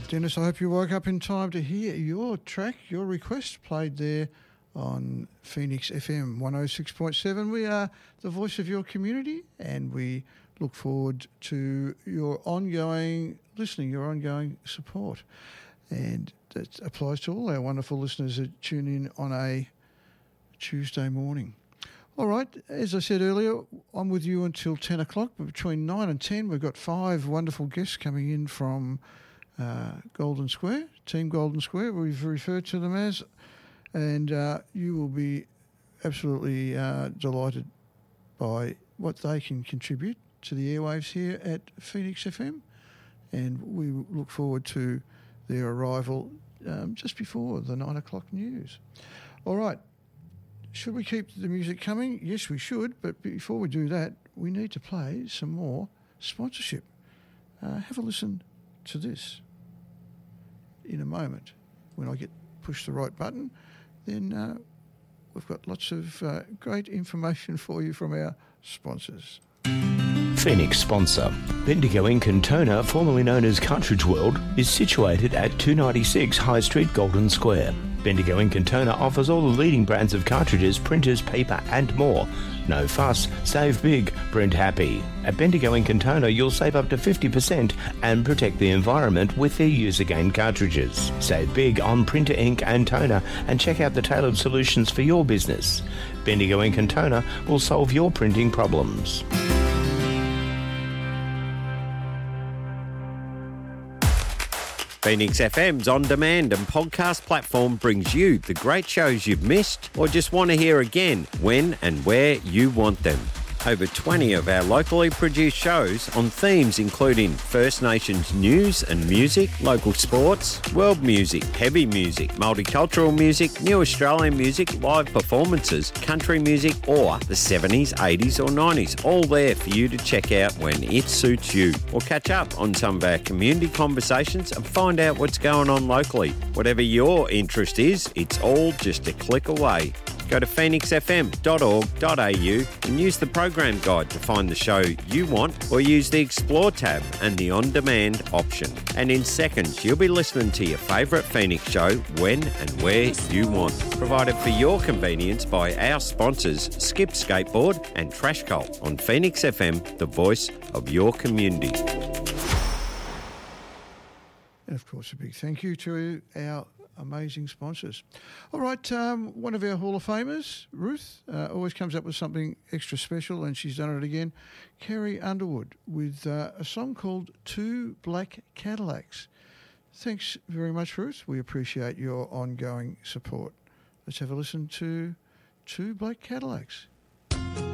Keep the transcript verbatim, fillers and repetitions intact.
Dennis, I hope you woke up in time to hear your track, your request played there on Phoenix F M one oh six point seven. We are the voice of your community, and we look forward to your ongoing listening, your ongoing support. And that applies to all our wonderful listeners that tune in on a Tuesday morning. All right, as I said earlier, I'm with you until ten o'clock. But between nine and ten, we've got five wonderful guests coming in from uh, Golden Square, Team Golden Square, we've referred to them as. And uh, you will be absolutely uh, delighted by what they can contribute to the airwaves here at Phoenix F M. And we look forward to their arrival um, just before the nine o'clock news. All right. Should we keep the music coming? Yes, we should. But before we do that, we need to play some more sponsorship. Uh, have a listen to this in a moment. When I get push the right button, then uh, we've got lots of uh, great information for you from our sponsors. Phoenix sponsor. Bendigo Ink and Toner, formerly known as Cartridge World, is situated at two ninety-six High Street, Golden Square. Bendigo Ink and Toner offers all the leading brands of cartridges, printers, paper and more. No fuss, save big, print happy. At Bendigo Ink and Toner, you'll save up to fifty percent and protect the environment with their use-again cartridges. Save big on printer ink and toner and check out the tailored solutions for your business. Bendigo Ink and Toner will solve your printing problems. Phoenix F M's on-demand and podcast platform brings you the great shows you've missed or just want to hear again when and where you want them. Over twenty of our locally produced shows on themes including First Nations news and music, local sports, world music, heavy music, multicultural music, new Australian music, live performances, country music or the seventies, eighties or nineties, all there for you to check out when it suits you. Or catch up on some of our community conversations and find out what's going on locally. Whatever your interest is, it's all just a click away. Go to phoenix f m dot org dot a u and use the program guide to find the show you want, or use the Explore tab and the On-Demand option. And in seconds, you'll be listening to your favourite Phoenix show when and where you want. Provided for your convenience by our sponsors, Skip Skateboard and Trash Cult on Phoenix F M, the voice of your community. And of course, a big thank you to our amazing sponsors. All right, um, one of our Hall of Famers, Ruth, uh, always comes up with something extra special, and she's done it again. Carrie Underwood with uh, a song called Two Black Cadillacs. Thanks very much, Ruth. We appreciate your ongoing support. Let's have a listen to Two Black Cadillacs.